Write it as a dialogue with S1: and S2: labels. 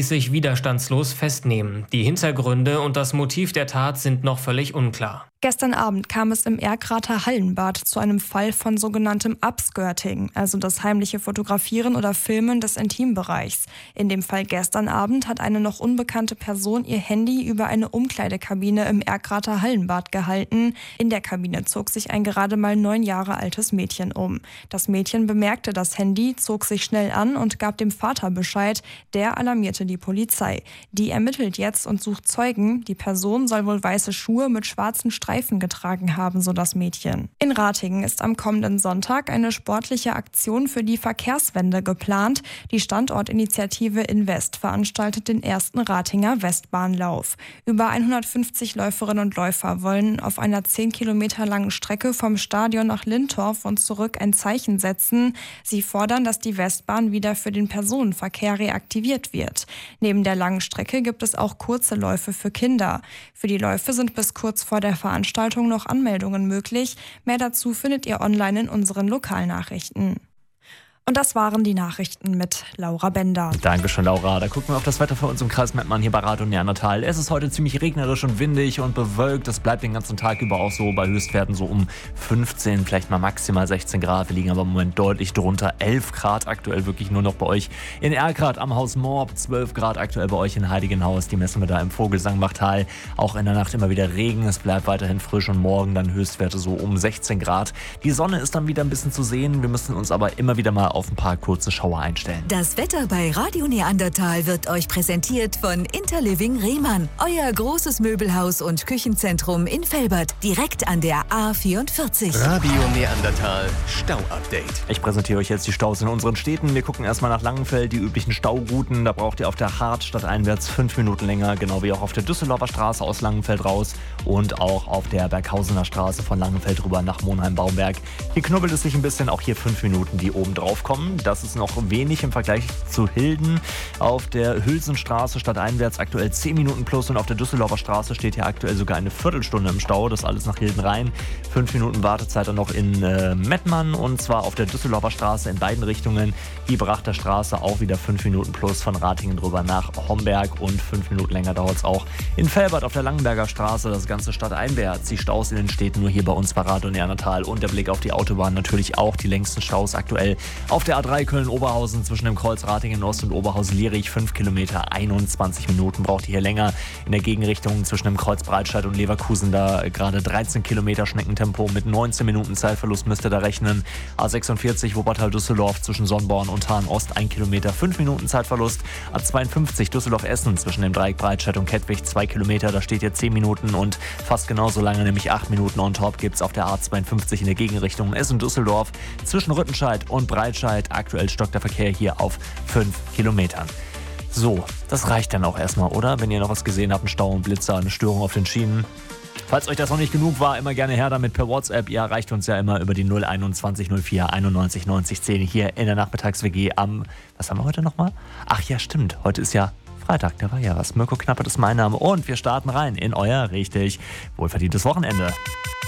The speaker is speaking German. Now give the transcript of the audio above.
S1: ließ sich widerstandslos festnehmen. Die Hintergründe und das Motiv der Tat sind noch völlig unklar.
S2: Gestern Abend kam es im Erkrater Hallenbad zu einem Fall von sogenanntem Upskirting, also das heimliche Fotografieren oder Filmen des Intimbereichs. In dem Fall gestern Abend hat eine noch unbekannte Person ihr Handy über eine Umkleidekabine im Erkrater Hallenbad gehalten. In der Kabine zog sich ein gerade mal 9 Jahre altes Mädchen um. Das Mädchen bemerkte das Handy, zog sich schnell an und gab dem Vater Bescheid. Der alarmierte die Polizei. Die ermittelt jetzt und sucht Zeugen. Die Person soll wohl weiße Schuhe mit schwarzen Streifen getragen haben, so das Mädchen. In Ratingen ist am kommenden Sonntag eine sportliche Aktion für die Verkehrswende geplant. Die Standortinitiative Invest veranstaltet den ersten Ratinger Westbahnlauf. Über 150 Läuferinnen und Läufer wollen auf einer 10 Kilometer langen Strecke vom Stadion nach Lintorf und zurück ein Zeichen setzen. Sie fordern, dass die Westbahn wieder für den Personenverkehr reaktiviert wird. Neben der langen Strecke gibt es auch kurze Läufe für Kinder. Für die Läufe sind bis kurz vor der Veranstaltung noch Anmeldungen möglich. Mehr dazu findet ihr online in unseren Lokalnachrichten. Und das waren die Nachrichten mit Laura Bender.
S3: Dankeschön, Laura. Da gucken wir auf das Wetter für uns im Kreis Mettmann hier bei Radio Neandertal. Es ist heute ziemlich regnerisch und windig und bewölkt. Das bleibt den ganzen Tag über auch so bei Höchstwerten so um 15, vielleicht mal maximal 16 Grad. Wir liegen aber im Moment deutlich drunter. 11 Grad aktuell wirklich nur noch bei euch in Erkrath am Haus Morb. 12 Grad aktuell bei euch in Heiligenhaus. Die messen wir da im Vogelsangbachtal. Auch in der Nacht immer wieder Regen. Es bleibt weiterhin frisch und morgen dann Höchstwerte so um 16 Grad. Die Sonne ist dann wieder ein bisschen zu sehen. Wir müssen uns aber immer wieder mal auf ein paar kurze Schauer einstellen.
S4: Das Wetter bei Radio Neandertal wird euch präsentiert von Interliving Rehmann. Euer großes Möbelhaus und Küchenzentrum in Velbert, direkt an der A44.
S5: Radio Neandertal Stau-Update.
S3: Ich präsentiere euch jetzt die Staus in unseren Städten. Wir gucken erstmal nach Langenfeld, die üblichen Staurouten. Da braucht ihr auf der Hartstadt einwärts 5 Minuten länger, genau wie auch auf der Düsseldorfer Straße aus Langenfeld raus und auch auf der Berghausener Straße von Langenfeld rüber nach Monheim-Baumberg. Hier knubbelt es sich ein bisschen, auch hier 5 Minuten, die oben drauf kommen. Das ist noch wenig im Vergleich zu Hilden. Auf der Hülsenstraße stadteinwärts aktuell 10 Minuten plus und auf der Düsseldorfer Straße steht hier aktuell sogar eine Viertelstunde im Stau. Das alles nach Hilden rein. 5 Minuten Wartezeit dann noch in Mettmann und zwar auf der Düsseldorfer Straße in beiden Richtungen. Die Brachter Straße auch wieder 5 Minuten plus von Ratingen drüber nach Homberg und 5 Minuten länger dauert es auch in Velbert auf der Langenberger Straße. Das ganze stadteinwärts. Die Staus in den Städten nur hier bei uns bei Radio Neandertal und der Blick auf die Autobahn natürlich auch. Die längsten Staus aktuell auf der A3 Köln-Oberhausen zwischen dem Kreuz Ratingen-Ost und Oberhausen-Lierich. 5 Kilometer, 21 Minuten braucht ihr hier länger. In der Gegenrichtung zwischen dem Kreuz Breitscheid und Leverkusen da gerade 13 Kilometer Schneckentempo mit 19 Minuten Zeitverlust müsst ihr da rechnen. A46 Wuppertal-Düsseldorf zwischen Sonnborn und Hahn-Ost 1 Kilometer, 5 Minuten Zeitverlust. A52 Düsseldorf-Essen zwischen dem Dreieck Breitscheid und Kettwig 2 Kilometer, da steht ihr 10 Minuten und fast genauso lange, nämlich 8 Minuten on top gibt es auf der A52 in der Gegenrichtung Essen-Düsseldorf zwischen Rüttenscheid und Breitscheid. Aktuell stockt der Verkehr hier auf 5 Kilometern. So, das reicht dann auch erstmal, oder? Wenn ihr noch was gesehen habt, ein Stau, ein Blitzer, eine Störung auf den Schienen. Falls euch das noch nicht genug war, immer gerne her damit per WhatsApp. Ihr erreicht uns ja immer über die 021 04 91 90 10 hier in der Nachmittags-WG am... Was haben wir heute nochmal? Ach ja, stimmt. Heute ist ja Freitag, da war ja was. Mirko Knappert ist mein Name und wir starten rein in euer richtig wohlverdientes Wochenende.